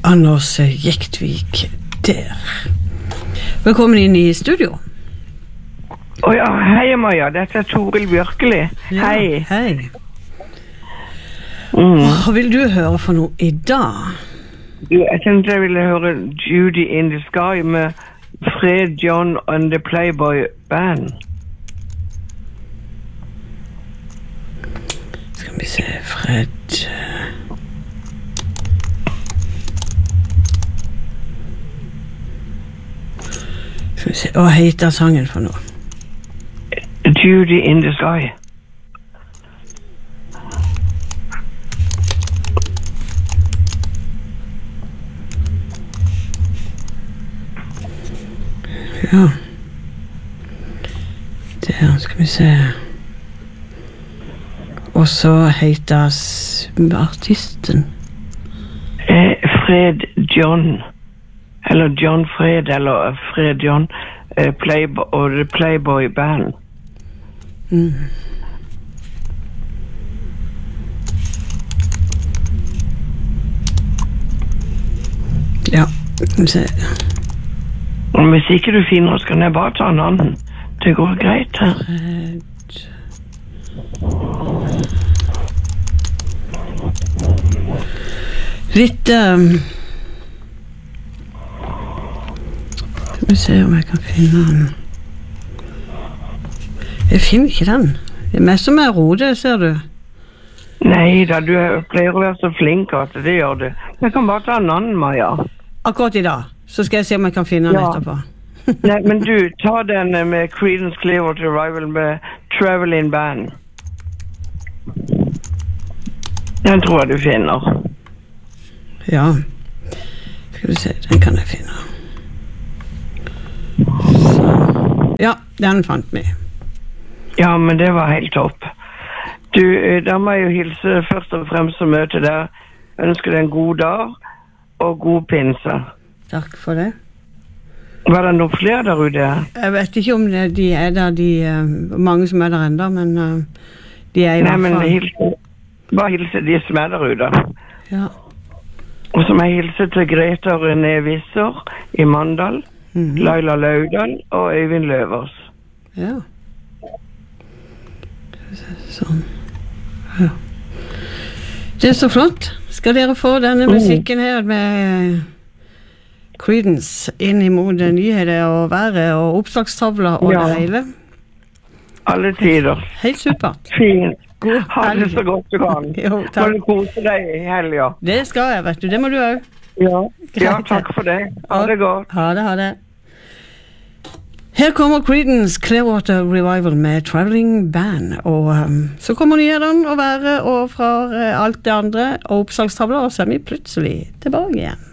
Anders Jektvik der. Velkommen inn I studio. Ja, hei Maja, dette Toril Bjørkeli. Ja, hei. Hei. Hva vil du høre for noe I dag? Jeg tenkte jeg ville høre Judy in the Sky med Fred John and the Playboy Band. Skal vi se, Fred... Skal vi se, hva heter sangen for noe? Judy in the Sky. Ja. Der skal vi se. Og så heter artisten. Fred John. Eller John Fred, eller Fred John. Playboy, og The Playboy Band. Ja, skal vi se. Hvis ikke du finner, så kan jeg bare ta en annen. Det går greit her. Litt skal vi se om jeg kan finne den. Jeg finner ikke den. Det mest som rode, ser du. Nei da, du pleier å være så flink at det gjør du. Jeg kan bare ta en annen, Maja. Akkurat I dag, så skal jeg se om jeg kan finne den etterpå. Nei, men du, ta den med Creedence Clearwater Revival med Traveling Band. Den tror jeg du finner. Ja. Skal vi se, den kan jeg finne. Så. Ja, den fant vi. Ja, men det var helt topp. Du, da må jeg jo hilse først og fremst som møte der. Ønsker deg en god dag og god pinse. Takk for det. Var det noen flere der ute? Jeg vet ikke om de der, mange som der enda, men de I hvert fall. Nei, men bare hilse de som der ute. Ja. Og så må jeg hilse til Greta René Visser I Mandal, Laila Laudal og Øyvind Løvers. Ja. Sånn. Ja. Det så flott. Skal dere få denne musikken her med Creedence inn imot nyheter og været og oppslagstavler og det hele? Alle tider. Helt supert. Fint. God ha det så godt du kan. Jo, takk. Må du kose deg I helga. Det skal jeg, vet du. Det må du også. Ja, takk for det. Ha det godt. Ha det. Her kommer Creedence Clearwater Revival med Traveling Band, og så kommer nyhetene og været og fra alt det andre, og oppslagstavler, og så vi plutselig tilbake igjen.